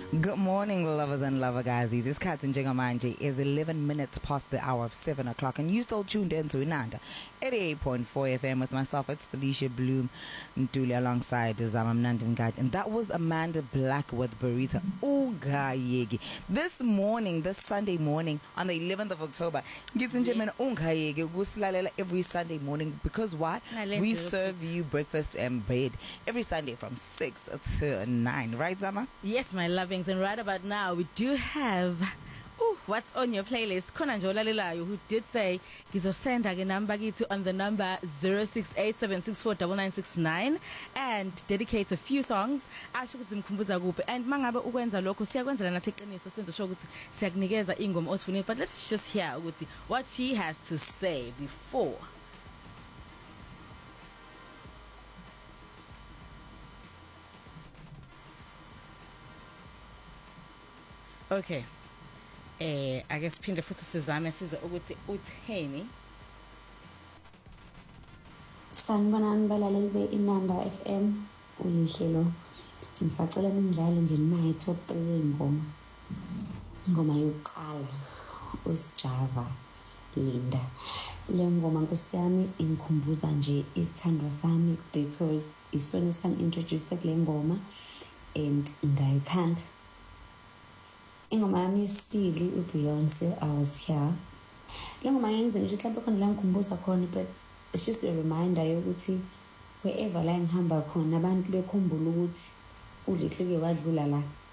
Good morning, lovers and lover guys. This Kat and Jingamanje is 11 minutes past the hour of 7 o'clock, and you still tuned in to Inanda 88.4 FM with myself. It's Felicia Bloom Ntuli alongside Zama Mnandin Guide, and that was Amanda Black with Burrito Ungayegi. This morning, this Sunday morning, on the 11th of October, gets in German Ungayegi Guslalela every Sunday morning because why? We serve you breakfast and bed every Sunday from 6 to 9, right, Zama? Yes, my lovings, and right about now we do have what's on your playlist. Khona nje olalelayo who did say ngizosenda ke number kithi on the number 0687649969 and dedicate a few songs asho ukuthi mkhumbuza kuphi, and mangabe ukwenza lokho siyakwenzela nathi eqiniso senze sho ukuthi siyakunikeza ingoma osifunile, but let's just hear ukuthi what she has to say before. Okay, I guess phinde futhi sizame sizwe ukuthi utheni. Sanibonani balaleli be-Inanda FM, uyihlelo ngisacela nindlale nje nayi top 3 ingoma yokuqala uSjava Linda. Le ngoma Nkosi yami ingikhumbuza nje isithandwa sami because isona sangintroduce kule ngoma and ngayithanda. Ingoma yami yesibili uBeyonce, I Was Here. Le ngoma yenze nje mhlawumbe khona la ngikhumbuza khona, but it's just a reminder yokuthi wherever la ngihamba khona abantu bekhumbula ukuthi uLihle ke wadlula la